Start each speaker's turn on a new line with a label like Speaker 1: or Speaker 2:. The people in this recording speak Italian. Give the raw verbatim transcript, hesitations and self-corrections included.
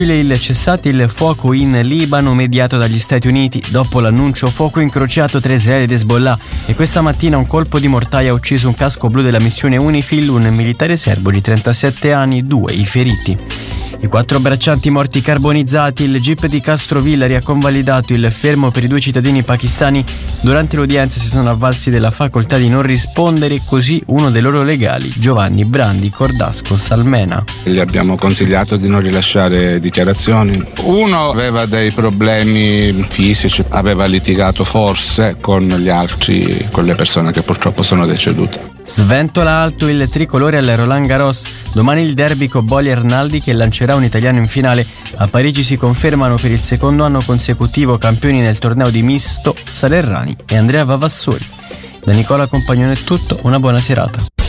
Speaker 1: Il cessate il fuoco in Libano mediato dagli Stati Uniti dopo l'annuncio fuoco incrociato tra Israele ed Hezbollah, e questa mattina un colpo di mortaia ha ucciso un casco blu della missione UNIFIL, un militare serbo di trentasette anni, due i feriti. I quattro braccianti morti carbonizzati. Il G I P di Castrovillari ha convalidato il fermo per i due cittadini pakistani. Durante l'udienza si sono avvalsi della facoltà di non rispondere, così uno dei loro legali, Giovanni Brandi Cordasco Salmena.
Speaker 2: Gli abbiamo consigliato di non rilasciare dichiarazioni. Uno aveva dei problemi fisici, aveva litigato forse con gli altri, con le persone che purtroppo sono decedute.
Speaker 1: Sventola alto il tricolore al Roland Garros. Domani il derby Cobolli Arnaldi, che lancerà un italiano in finale. A Parigi si confermano per il secondo anno consecutivo campioni nel torneo di misto Salerrani e Andrea Vavassori. Da Nicola Compagnone è tutto, una buona serata.